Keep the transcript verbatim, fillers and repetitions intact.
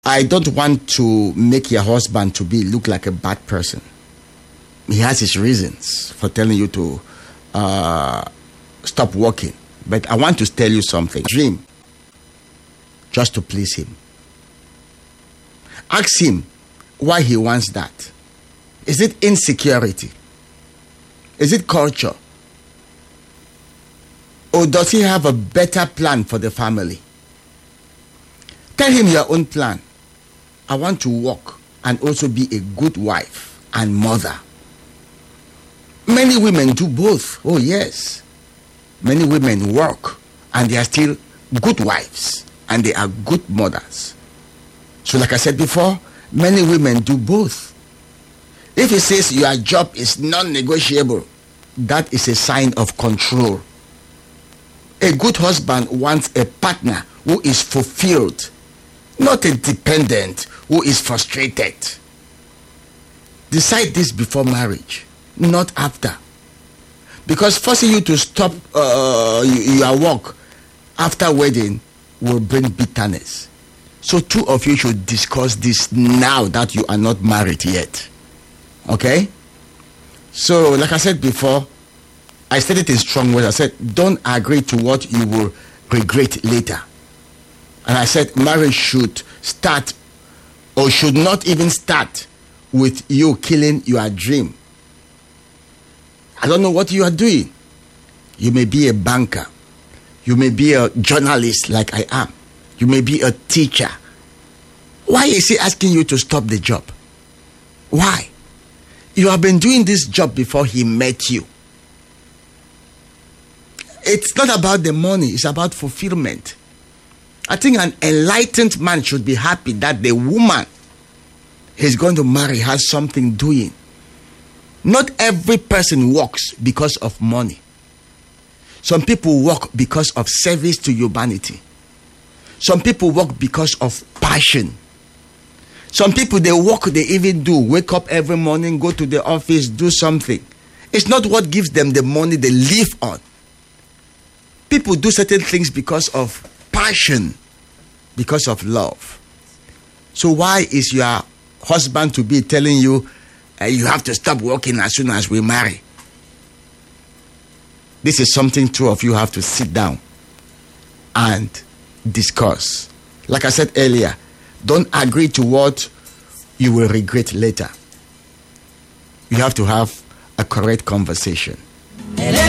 I don't want to make your husband to be look like a bad person. He has his reasons for telling you to uh, stop working. But I want to tell you something. Dream just to please him. Ask him why he wants that. Is it insecurity? Is it culture? Or does he have a better plan for the family? Tell him your own plan. I want to work and also be a good wife and mother. Many women do both. Oh yes. Many women work and they are still good wives and they are good mothers. So like I said before, many women do both. If he says your job is non-negotiable, that is a sign of control. A good husband wants a partner who is fulfilled, not a dependent who is frustrated. Decide this before marriage, not after. Because forcing you to stop uh, your work after wedding will bring bitterness. So two of you should discuss this now that you are not married yet. Okay? So, like I said before, I said it in strong words. I said, don't agree to what you will regret later. And I said, marriage should start or should not even start with you killing your dream. I don't know what you are doing. You may be a banker. You may be a journalist like I am. You may be a teacher. Why is he asking you to stop the job? Why? You have been doing this job before he met you. It's not about the money. It's about fulfillment. I think an enlightened man should be happy that the woman he's going to marry has something doing. Not every person works because of money. Some people work because of service to humanity. Some people work because of passion. Some people, they work, they even do. Wake up every morning, go to the office, do something. It's not what gives them the money they live on. People do certain things because of passion, because of love. So why is your husband to be telling you, uh, you have to stop working as soon as we marry? This is something two of you have to sit down and discuss. Like I said earlier, don't agree to what you will regret later. You have to have a correct conversation.